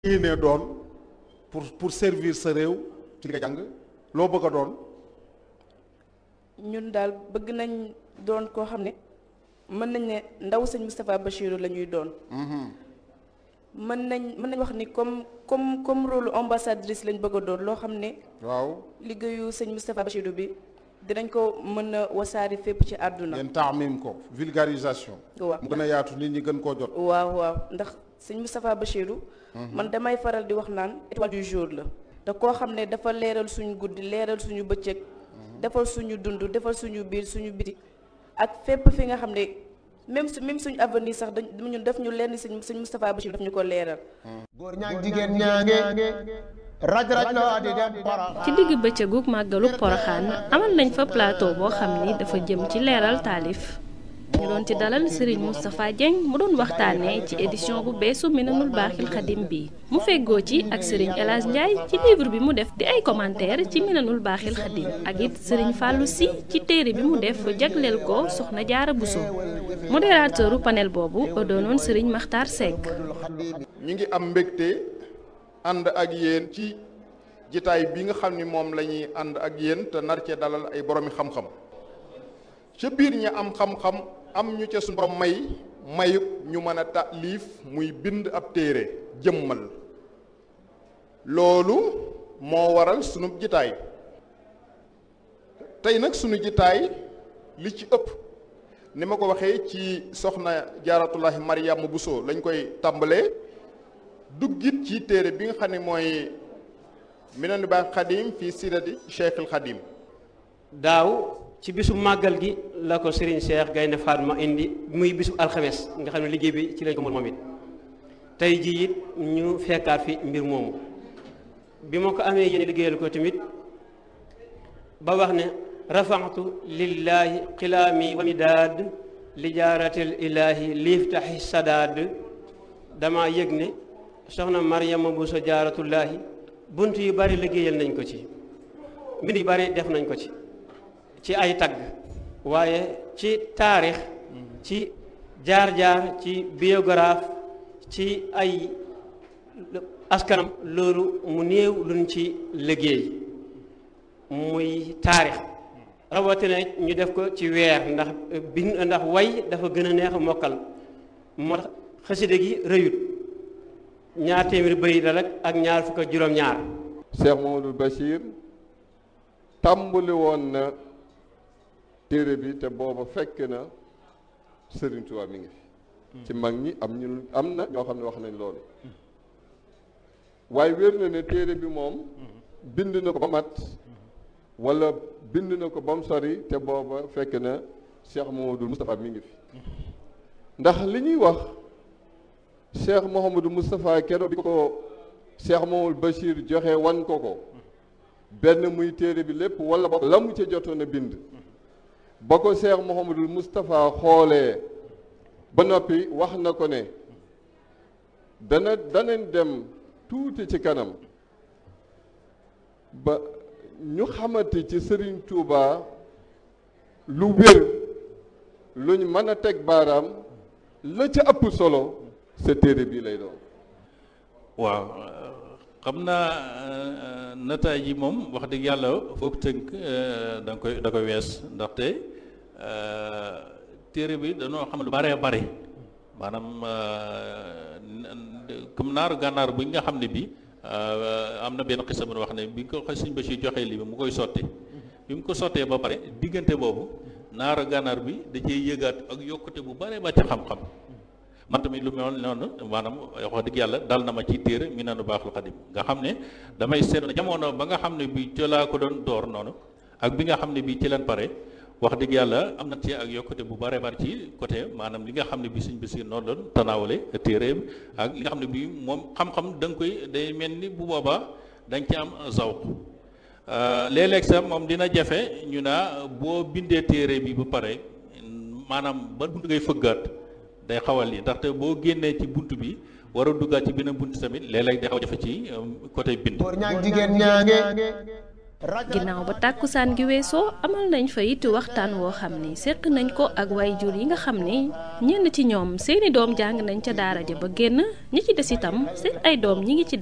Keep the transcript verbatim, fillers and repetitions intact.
yéene doon pour pour servir sa réew ci li nga jàng loo bëgg a doon. ñun daal bëgg nañ doon koo xam ne mën nañ ne ndaw sëñ Moustapha Bachirou la ñuy doon. mën nañ mën nañ wax ni comme comme comme rôle ambassadrice lañ bëgg a doon loo xam ne. waaw liggéeyu sëñ Moustapha Bachirou bi dinañ ko mën a wasaari fépp ci àdduna. ngeen taamim ko vulgarisation. waaw mu gën a yaatu nit ñi gën koo jot. waaw waaw ndax sëñ Moustapha Bachirou. man damay faral di wax naan étoile du jour la. te koo xam ne dafa leeral suñu guddi leeral suñu bëccëg. defal suñu dund defal suñu biir suñu biti ak fépp fi nga xam ne même su même suñu avenir sax dañ ñun def ñu lenn sëñ sëñ Moustapha Bachirou daf ñu ko leeral. góor ñaag jigéen ñaange raj raj loo di dem Porokhane. ci digg bëccëgu màggalu Porokhane amal nañ fa plateau boo xam ni dafa jëm ci leeral taalif ñu doon ci dalal Serigne Moustapha Dieng mu doon waxtaanee ci édition bu beesu Minanul Baaxil Xadim bi mu feggoo ci ak Serigne El Hadj Ndiaye ci livre bi mu def di ay commentaire ci Minanul Baaxil Xadim ak it Serigne Fallou Sy ci téere bi mu def jagleel ko Soxna Jaara Bousso modérateuru panel boobu doonoon Serigne Makhtar Seck. ñu ngi am mbégte ànd ak yéen ci jitaay bi nga xam ni moom la ñuy ànd ak yéen te nar cee dalal ay boromi xam-xam ca biir ñi am xam-xam am ñu ca suñu borom may mayub ñu mën a taalif muy bind ab téere jëmmal loolu moo waral sunu jitaay tey nag sunu jitaay li ci ëpp ni ma ko waxee ci soxna jaaratullahi Mariama Bousso lañ koy tàmbalee duggit ci téere bi nga xam ne mooy Minanul Baaxil Xadim fii sirati Cheikhul Xadim. daaw ci bisu màggal gi la ko Serigne Cheikh Gaynde Fatma indi muy bisu alxames nga xam ne liggéey bi ci lañ ko moom it tey jii it ñu fekkaat fi mbir moomu bi ma ko amee yéen liggéeyal ko tamit ba wax ne rafaatu lillahi xilaami wa midaad li jaaratil ilaahi liiftaxi sadaad dama yëg ne soxna Mariama Bousso jaaratullaahi bunt yu bari liggéeyal nañ ko ci mbind yu bari def nañ ko ci ci ay tagg waaye ci taarix ci jaar-jaar ci biographe ci ay askanam loolu mu néew luñ ci liggéey muy taarix rawatina ñu def ko ci weer ndax bind ndax way dafa gën a neex a mokkal moo tax xaside gi rëyut ñaar téeméeri bëy la rek ak ñaar fukk ak juróom-ñaar. Cheikh Mamadou Bachir tàmbali woon na téere bi te booba fekk na Serigne Touba mi ngi fi ci mag ñi am ñu am na ñoo xam ne wax nañ loolu waaye wér na ne téere bi moom bind na ko ba mat wala bind na ko ba mu sori te booba fekk na Cheikh Mamadou Moustapha mi ngi fi ndax li ñuy wax Cheikh Mouhamadou Moustapha keroog bi ko Cheikh Mamadou Bachir joxe wan ko ko benn muy téere bi lépp wala ba la mu ca jotoon a bind ba ko Cheikh Mouhamadou Moustapha xoolee ba noppi wax na ko ne dana danañ dem tuuti ci kanam ba ñu xamante ci Serigne Touba lu wér luñ mën a teg baaraam la ca ëpp solo sa téere bii lay doon. waaw xam naa nataay yi moom wax dëgg yàlla foog tënk da nga koy da koy wees ndaxte téere bi dañoo xam lu bare bare maanaam comme naaru gànnaar bi nga xam ne bi am na benn xisa bu wax ne bi ko Sëñ Bachir joxee lii bi mu koy sotti bi mu ko sottee ba pare diggante boobu naaru gànnaar bi da cee yëgaat ak yokkute bu bare ba ci xam-xam man tamit lu mel noonu maanaam wax dëgg yàlla dal na ma ci téere Minanul Baaxil Xadim nga xam ne damay seet jamono ba nga xam ne bi ci laa ko doon door noonu ak bi nga xam ne bi ci leen pare wax dëgg yàlla am na ci ak yokkute bu bare bare ci côté maanaam li nga xam ne bi Sëñ Basiir noonu doon tanaawale téereem ak li nga xam ne bi moom xam-xam da nga koy day mel ni bu boobaa da nga ci am zawq léeg-léeg sax moom dina jafe ñu naa boo bindee téere bi ba pare maanaam ba bunt ngay fëggaat day xawal yi ndaxte boo génnee ci bunt bi war a duggaat ci beneen bunt tamit léeg-léeg day xaw a jafe ci côté bind. góor ñaag jigéen ñaange ginnaaw ba tàkkusaan gi weesoo amal nañ fa it waxtaan woo xam ni seq nañ ko ak waajur yi nga xam ni ñenn ci ñoom seeni doom jàng nañ ca daara ja ba génn ñi ci des itam seen ay doom ñi ngi ci